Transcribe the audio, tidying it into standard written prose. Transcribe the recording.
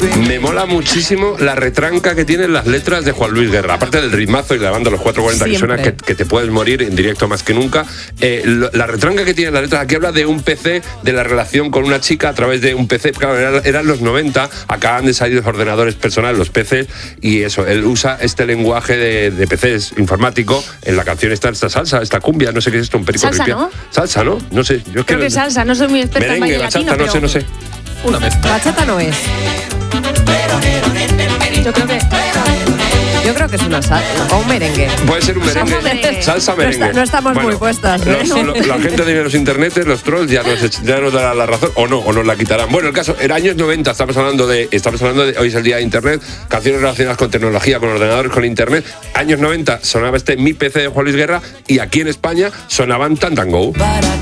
Me mola muchísimo la retranca que tienen las letras de Juan Luis Guerra. Aparte del ritmazo y la banda Los 440 que suena que te puedes morir en directo más que nunca. La retranca que tienen las letras aquí habla de un PC, de la relación con una chica a través de un PC. Claro, eran los 90, acaban de salir los ordenadores personales, los PCs, y eso, él usa este lenguaje de PCs informático. En la canción está esta salsa, esta cumbia, no sé qué es esto, un perico salsa, ripiá. ¿no? Salsa, ¿no? No sé. Yo creo que es salsa, no soy muy experta merengue, en baile bachata, latino, no sé. Una mezcla. Bachata no es. Yo creo que es una salsa o un merengue. Puede ser un merengue. Salsa merengue. No estamos muy puestas. La gente de los internetes, los trolls, ya nos dará la razón o nos la quitarán. Bueno, el caso, era años 90, estamos hablando de hoy es el día de internet, canciones relacionadas con tecnología, con ordenadores, con internet. Años 90 sonaba Mi PC de Juan Luis Guerra y aquí en España sonaban Tantango.